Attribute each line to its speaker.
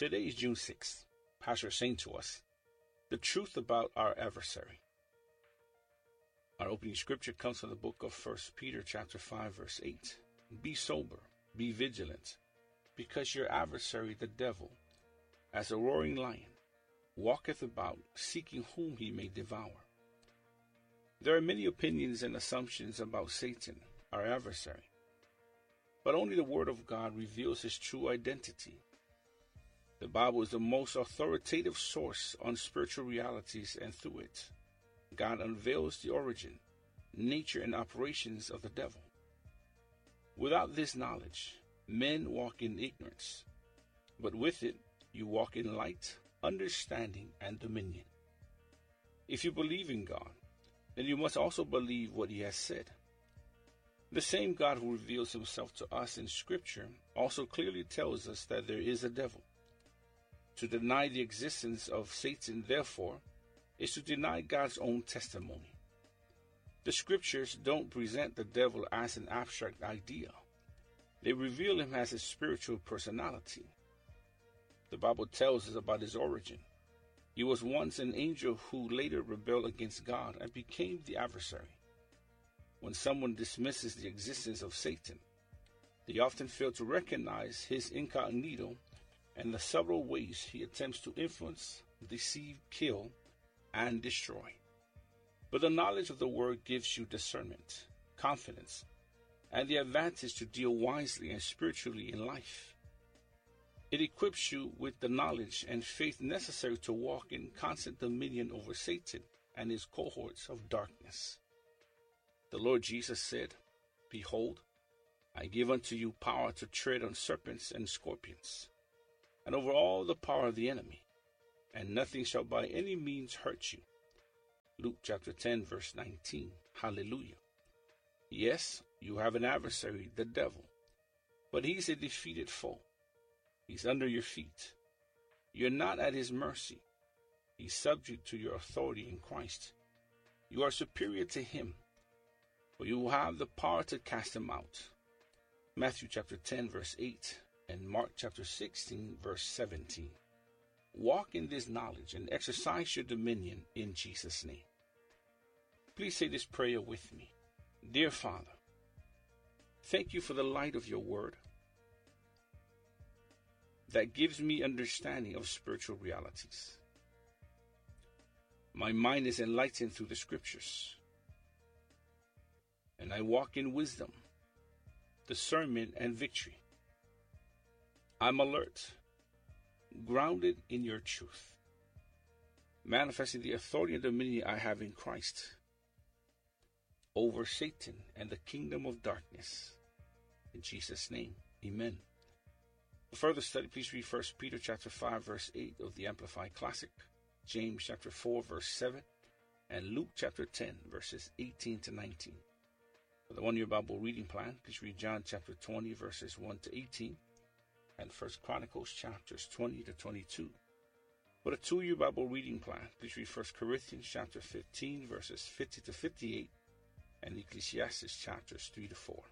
Speaker 1: Today is June 6th. Pastor is saying to us the truth about our adversary. Our opening scripture comes from the book of 1 Peter chapter 5 verse 8. Be sober, be vigilant, because your adversary the devil, as a roaring lion, walketh about, seeking whom he may devour. There are many opinions and assumptions about Satan, our adversary, but only the Word of God reveals his true identity. The Bible is the most authoritative source on spiritual realities, and through it, God unveils the origin, nature, and operations of the devil. Without this knowledge, men walk in ignorance, but with it, you walk in light, understanding, and dominion. If you believe in God, then you must also believe what he has said. The same God who reveals himself to us in Scripture also clearly tells us that there is a devil. To deny the existence of Satan, therefore, is to deny God's own testimony. The Scriptures don't present the devil as an abstract idea. They reveal him as a spiritual personality. The Bible tells us about his origin. He was once an angel who later rebelled against God and became the adversary. When someone dismisses the existence of Satan, they often fail to recognize his incognito and the subtle ways he attempts to influence, deceive, kill, and destroy. But the knowledge of the Word gives you discernment, confidence, and the advantage to deal wisely and spiritually in life. It equips you with the knowledge and faith necessary to walk in constant dominion over Satan and his cohorts of darkness. The Lord Jesus said, Behold, I give unto you power to tread on serpents and scorpions, and over all the power of the enemy, and nothing shall by any means hurt you. Luke chapter 10 verse 19. Hallelujah. Yes, you have an adversary, the devil, but he's a defeated foe. He's under your feet. You're not at his mercy. He's subject to your authority in Christ. You are superior to him, for you will have the power to cast him out. Matthew chapter 10 verse 8 and Mark chapter 16 verse 17. Walk in this knowledge and exercise your dominion in Jesus' name. Please say this prayer with me. Dear Father, thank you for the light of your word that gives me understanding of spiritual realities. My mind is enlightened through the Scriptures, and I walk in wisdom, discernment, and victory. I'm alert, grounded in your truth, manifesting the authority and dominion I have in Christ over Satan and the kingdom of darkness. In Jesus' name, amen. For further study, please read 1 Peter chapter 5 verse 8 of the Amplified Classic, James chapter 4 verse 7, and Luke chapter 10 verses 18 to 19. For the one-year Bible reading plan, please read John chapter 20 verses 1 to 18, and 1 Chronicles chapters 20 to 22. For the two-year Bible reading plan, please read 1 Corinthians chapter 15 verses 50 to 58, and Ecclesiastes chapters 3 to 4.